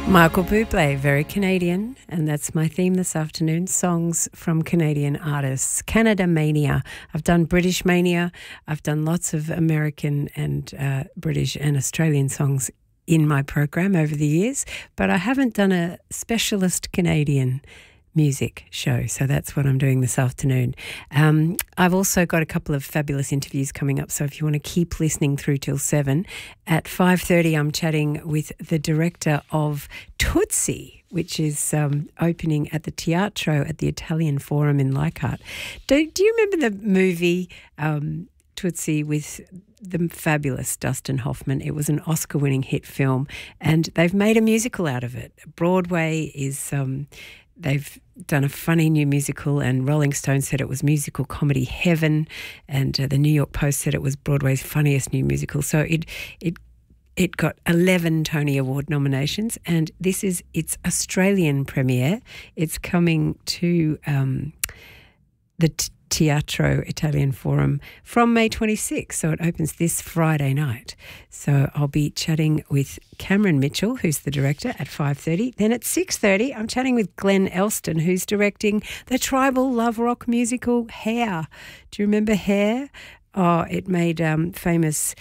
Michael Bublé, very Canadian, and that's my theme this afternoon, songs from Canadian artists. Canada Mania. I've done British Mania. I've done lots of American and British and Australian songs in my program over the years, but I haven't done a specialist Canadian music show, so that's what I'm doing this afternoon. I've also got a couple of fabulous interviews coming up, so if you want to keep listening through till 7, at 5:30 I'm chatting with the director of Tootsie, which is opening at the Teatro at the Italian Forum in Leichhardt. Do you remember the movie Tootsie with the fabulous Dustin Hoffman? It was an Oscar-winning hit film, and they've made a musical out of it. Broadway is... They've done a funny new musical, and Rolling Stone said it was musical comedy heaven, and the New York Post said it was Broadway's funniest new musical. So it got 11 Tony Award nominations, and this is its Australian premiere. It's coming to the Teatro Italian Forum from May 26th, so it opens this Friday night. So I'll be chatting with Cameron Mitchell, who's the director, at 5:30. Then at 6:30, I'm chatting with Glenn Elston, who's directing the tribal love rock musical Hair. Do you remember Hair? Oh, it made famous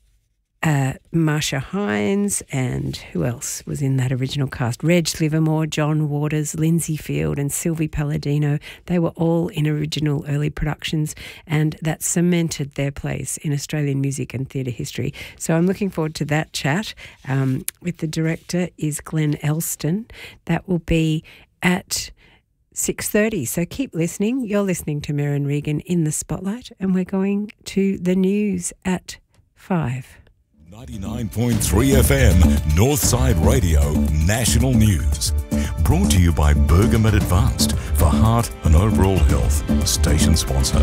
Marsha Hines, and who else was in that original cast? Reg Livermore, John Waters, Lindsay Field and Sylvie Palladino. They were all in original early productions, and that cemented their place in Australian music and theatre history. So I'm looking forward to that chat with the director is Glenn Elston. That will be at 6:30. So keep listening. You're listening to Merryn Regan in the Spotlight, and we're going to the news at 5. 99.3 FM, Northside Radio, National News. Brought to you by Bergamet Advanced for heart and overall health. Station sponsor.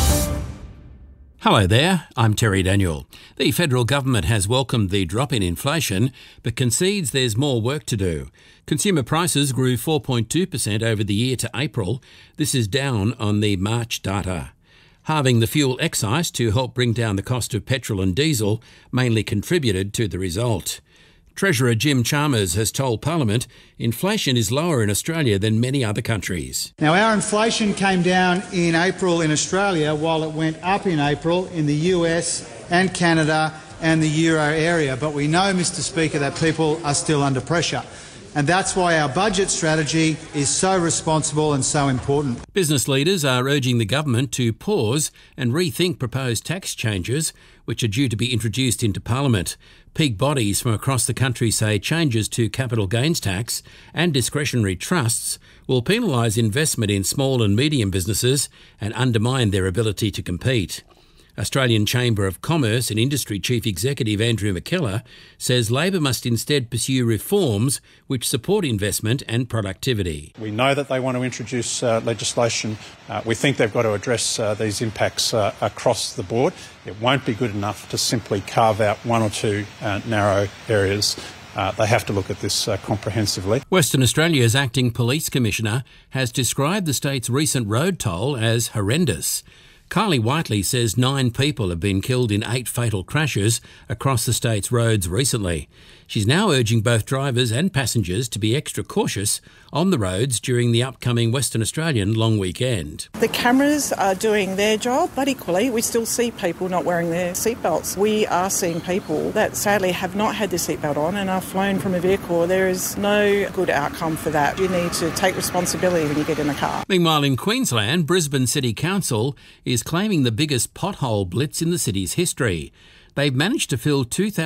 Hello there, I'm Terry Daniel. The federal government has welcomed the drop in inflation, but concedes there's more work to do. Consumer prices grew 4.2% over the year to April. This is down on the March data. Halving the fuel excise to help bring down the cost of petrol and diesel mainly contributed to the result. Treasurer Jim Chalmers has told Parliament inflation is lower in Australia than many other countries. Now, our inflation came down in April in Australia while it went up in April in the US and Canada and the Euro area. But we know, Mr Speaker, that people are still under pressure. And that's why our budget strategy is so responsible and so important. Business leaders are urging the government to pause and rethink proposed tax changes, which are due to be introduced into Parliament. Peak bodies from across the country say changes to capital gains tax and discretionary trusts will penalise investment in small and medium businesses and undermine their ability to compete. Australian Chamber of Commerce and Industry Chief Executive Andrew McKellar says Labor must instead pursue reforms which support investment and productivity. We know that they want to introduce legislation. We think they've got to address these impacts across the board. It won't be good enough to simply carve out one or two narrow areas. They have to look at this comprehensively. Western Australia's Acting Police Commissioner has described the state's recent road toll as horrendous. Kylie Whiteley says 9 people have been killed in 8 fatal crashes across the state's roads recently. She's now urging both drivers and passengers to be extra cautious on the roads during the upcoming Western Australian long weekend. The cameras are doing their job, but equally we still see people not wearing their seatbelts. We are seeing people that sadly have not had their seatbelt on and are flown from a vehicle. There is no good outcome for that. You need to take responsibility when you get in a car. Meanwhile, in Queensland, Brisbane City Council is claiming the biggest pothole blitz in the city's history. They've managed to fill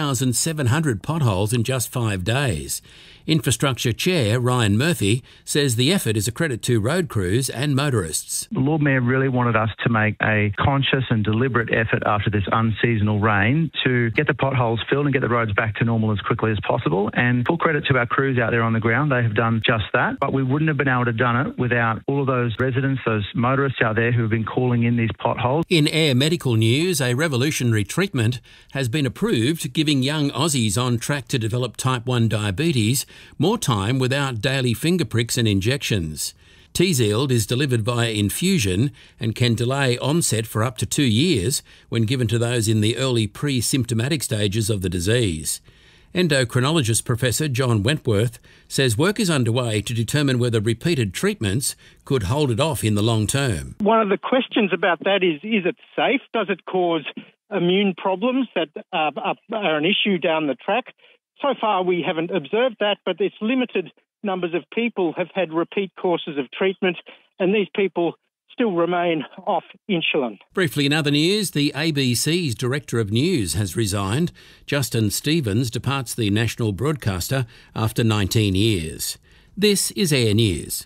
2,700 potholes in just 5 days. Infrastructure Chair Ryan Murphy says the effort is a credit to road crews and motorists. The Lord Mayor really wanted us to make a conscious and deliberate effort after this unseasonal rain to get the potholes filled and get the roads back to normal as quickly as possible. And full credit to our crews out there on the ground. They have done just that. But we wouldn't have been able to have done it without all of those residents, those motorists out there who have been calling in these potholes. In Air Medical news, a revolutionary treatment has been approved, giving young Aussies on track to develop type 1 diabetes more time without daily finger pricks and injections. Tzield is delivered via infusion and can delay onset for up to 2 years when given to those in the early pre-symptomatic stages of the disease. Endocrinologist Professor John Wentworth says work is underway to determine whether repeated treatments could hold it off in the long term. One of the questions about that is it safe? Does it cause immune problems that are an issue down the track? So far we haven't observed that, but it's limited numbers of people have had repeat courses of treatment, and these people still remain off insulin. Briefly, in other news, the ABC's Director of News has resigned. Justin Stevens departs the national broadcaster after 19 years. This is Air News.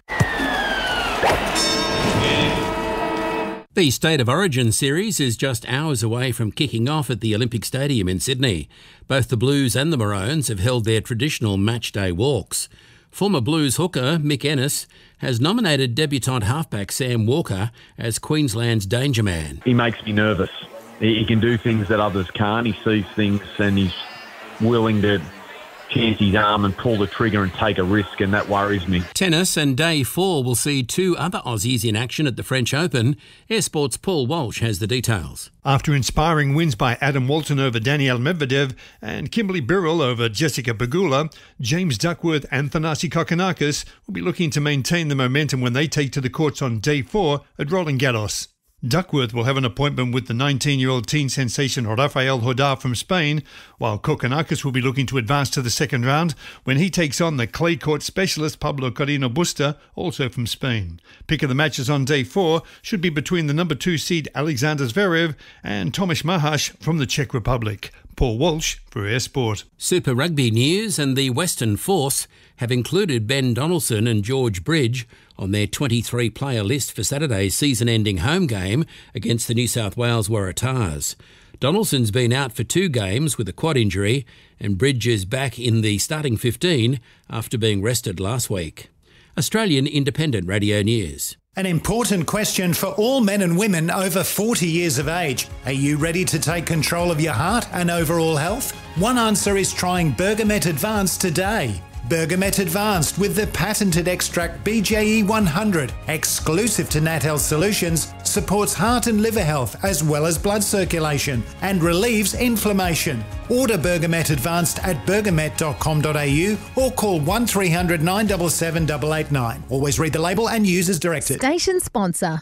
The State of Origin series is just hours away from kicking off at the Olympic Stadium in Sydney. Both the Blues and the Maroons have held their traditional match-day walks. Former Blues hooker Mick Ennis has nominated debutant halfback Sam Walker as Queensland's danger man. He makes me nervous. He can do things that others can't. He sees things and he's willing to chance his arm and pull the trigger and take a risk, and that worries me. Tennis, and day 4 will see 2 other Aussies in action at the French Open. Air Sport's Paul Walsh has the details. After inspiring wins by Adam Walton over Daniel Medvedev and Kimberly Birrell over Jessica Pegula, James Duckworth and Thanasi Kokkinakis will be looking to maintain the momentum when they take to the courts on day 4 at Roland Garros. Duckworth will have an appointment with the 19-year-old teen sensation Rafael Hodar from Spain, while Kokkinakis will be looking to advance to the second round when he takes on the clay court specialist Pablo Carreno Busta, also from Spain. Pick of the matches on day 4 should be between the number 2 seed Alexander Zverev and Tomáš Maháš from the Czech Republic. Paul Walsh for Air Sport. Super Rugby news, and the Western Force have included Ben Donaldson and George Bridge on their 23-player list for Saturday's season-ending home game against the New South Wales Waratahs. Donaldson's been out for 2 games with a quad injury, and Bridge is back in the starting 15 after being rested last week. Australian Independent Radio News. An important question for all men and women over 40 years of age. Are you ready to take control of your heart and overall health? One answer is trying Bergamet Advanced today. Bergamet Advanced with the patented extract BJE 100, exclusive to Nat Health Solutions, supports heart and liver health as well as blood circulation and relieves inflammation. Order Bergamet Advanced at bergamet.com.au or call 1300 977 889. Always read the label and use as directed. Station sponsor.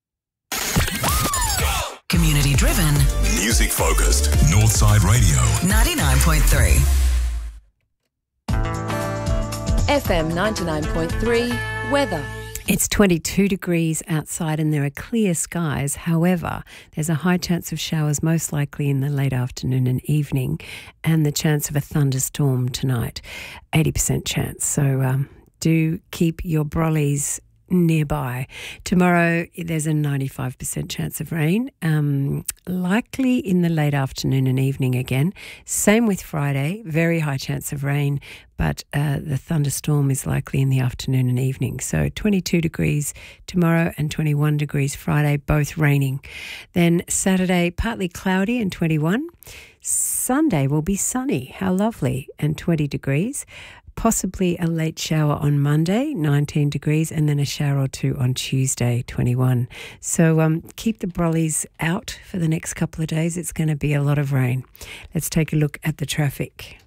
Community driven. Music focused. Northside Radio. 99.3. FM 99.3 weather. It's 22 degrees outside and there are clear skies. However, there's a high chance of showers, most likely in the late afternoon and evening, and the chance of a thunderstorm tonight, 80% chance. So do keep your brollies nearby. Tomorrow, there's a 95% chance of rain, likely in the late afternoon and evening again. Same with Friday, very high chance of rain, but the thunderstorm is likely in the afternoon and evening. So 22 degrees tomorrow and 21 degrees Friday, both raining. Then Saturday, partly cloudy and 21. Sunday will be sunny, how lovely, and 20 degrees. Possibly a late shower on Monday, 19 degrees, and then a shower or 2 on Tuesday, 21. So keep the brollies out for the next couple of days. It's going to be a lot of rain. Let's take a look at the traffic.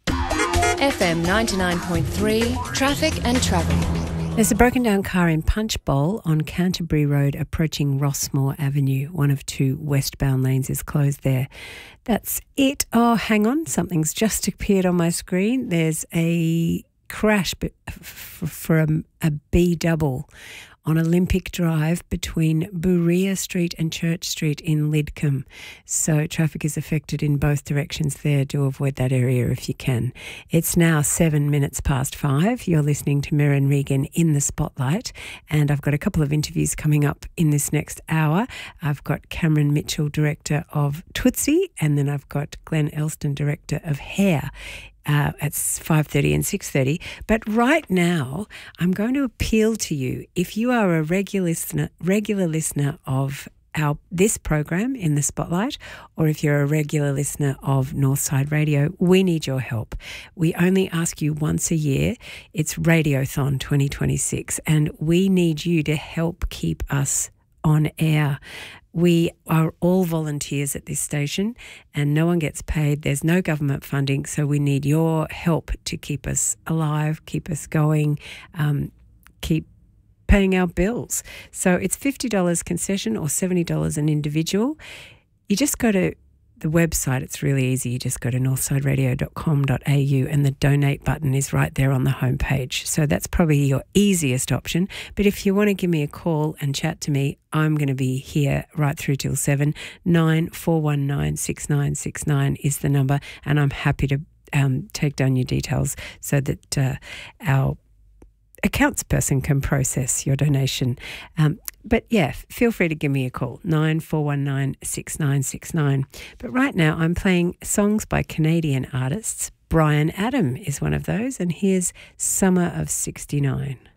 FM 99.3 traffic and travel. There's a broken down car in Punchbowl on Canterbury Road approaching Rossmore Avenue. One of 2 westbound lanes is closed there. That's it. Oh, hang on. Something's just appeared on my screen. There's a crash for a B-double on Olympic Drive between Bouria Street and Church Street in Lidcombe. So traffic is affected in both directions there. Do avoid that area if you can. It's now 7 minutes past 5. You're listening to Merryn Regan in the Spotlight, and I've got a couple of interviews coming up in this next hour. I've got Cameron Mitchell, Director of Tootsie, and then I've got Glenn Elston, Director of Hair. At 5:30 and 6:30. But right now, I'm going to appeal to you. If you are a regular listener of this program in the Spotlight, or if you're a regular listener of Northside Radio, we need your help. We only ask you once a year. It's Radiothon 2026, and we need you to help keep us on air. We are all volunteers at this station and no one gets paid. There's no government funding, so we need your help to keep us alive, keep us going, keep paying our bills. So it's $50 concession or $70 an individual. You just go to the website. It's really easy. You just go to northsideradio.com.au and the donate button is right there on the homepage. So that's probably your easiest option. But if you want to give me a call and chat to me, I'm going to be here right through till 7. 9419 6969 is the number, and I'm happy to take down your details so that our accounts person can process your donation. But yeah, feel free to give me a call, 9419 6969. But right now I'm playing songs by Canadian artists. Bryan Adam is one of those, and here's Summer of 69.